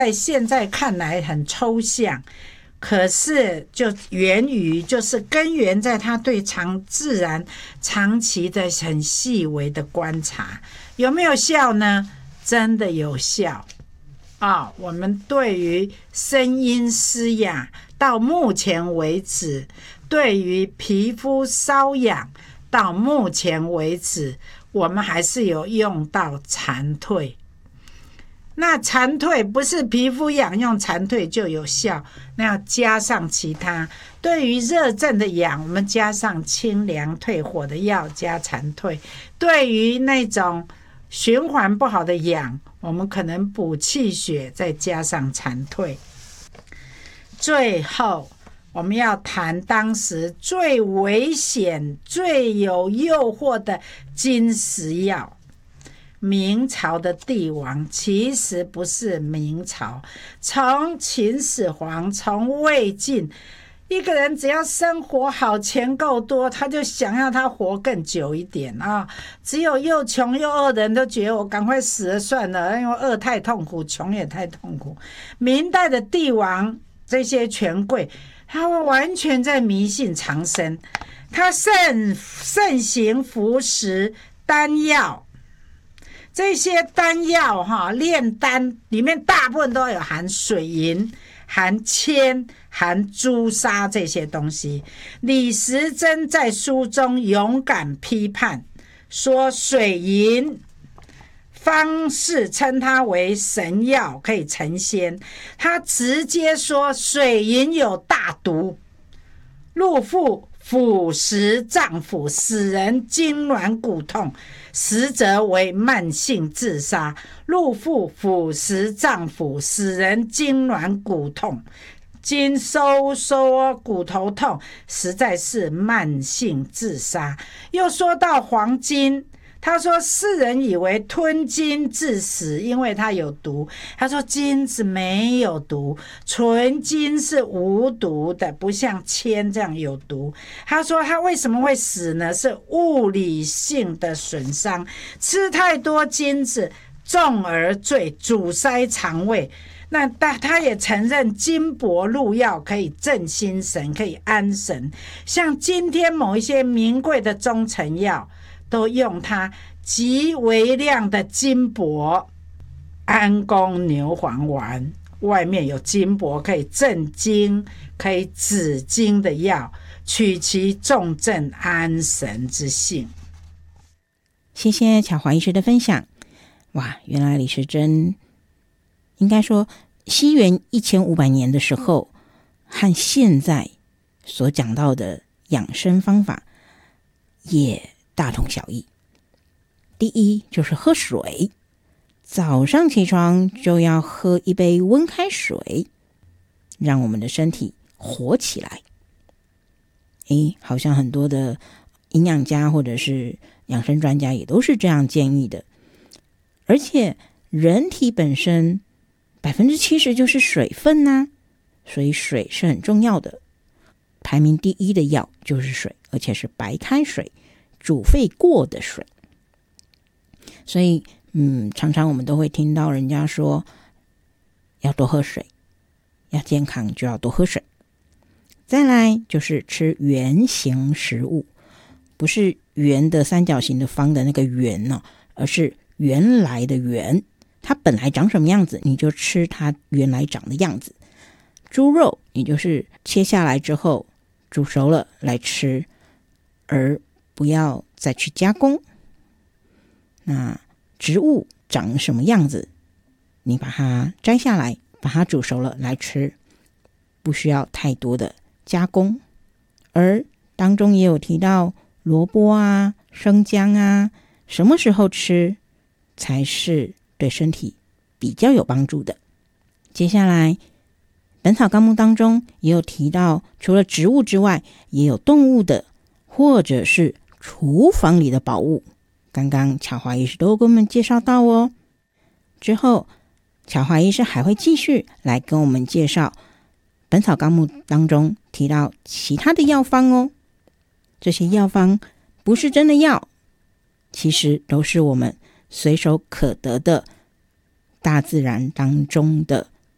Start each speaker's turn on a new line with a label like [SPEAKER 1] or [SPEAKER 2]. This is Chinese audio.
[SPEAKER 1] 在现在看来很抽象，可是就源于就是根源在他对自然长期的很细微的观察。有没有效呢？真的有效啊！我们对于声音嘶哑到目前为止，对于皮肤瘙痒到目前为止，我们还是有用到蝉蜕。那蝉蜕不是皮肤痒用蝉蜕就有效，那要加上其他。对于热症的痒，我们加上清凉退火的药加蝉蜕。对于那种循环不好的痒，我们可能补气血再加上蝉蜕。最后我们要谈当时最危险最有诱惑的金石药。明朝的帝王其实不是明朝，从秦始皇，从魏晋，一个人只要生活好，钱够多，他就想要他活更久一点啊！只有又穷又饿的人都觉得我赶快死了算了，因为饿太痛苦，穷也太痛苦。明代的帝王这些权贵，他完全在迷信长生，他盛行服食丹药。这些丹药炼丹里面大部分都有含水银、含铅、含朱砂这些东西。李时珍在书中勇敢批判，说水银方士称它为神药，可以成仙。他直接说水银有大毒，入腹腐蚀脏腑，使人痉挛骨痛，实则为慢性自杀。入腹腐蚀脏腑，使人痉挛骨痛，筋收缩骨头痛，实在是慢性自杀。又说到黄金，他说世人以为吞金致死，因为它有毒。他说金子没有毒，纯金是无毒的，不像铅这样有毒。他说他为什么会死呢？是物理性的损伤，吃太多金子重而醉，阻塞肠胃。那他也承认金箔入药可以镇心神，可以安神。像今天某一些名贵的中成药都用它极微量的金箔，安宫牛黄丸外面有金箔，可以镇惊，可以止惊的药，取其重镇安神之性。
[SPEAKER 2] 谢谢巧华医师的分享。哇，原来李时珍应该说西元1500年的时候和现在所讲到的养生方法也大同小异。第一就是喝水，早上起床就要喝一杯温开水，让我们的身体活起来。好像很多的营养家或者是养生专家也都是这样建议的。而且人体本身70%就是水分啊，所以水是很重要的。排名第一的药就是水，而且是白开水，煮沸过的水。所以常常我们都会听到人家说要多喝水，要健康就要多喝水。再来就是吃圆形食物，不是圆的三角形的方的那个圆哦，而是原来的圆，它本来长什么样子你就吃它原来长的样子。猪肉你就是切下来之后煮熟了来吃，而不要再去加工。那植物长什么样子你把它摘下来，把它煮熟了来吃，不需要太多的加工。而当中也有提到萝卜啊、生姜啊，什么时候吃才是对身体比较有帮助的。接下来本草纲目当中也有提到，除了植物之外也有动物的或者是厨房里的宝物，刚刚巧华医师都跟我们介绍到哦。之后巧华医师还会继续来跟我们介绍本草纲目当中提到其他的药方哦。这些药方不是真的药，其实都是我们随手可得的大自然当中的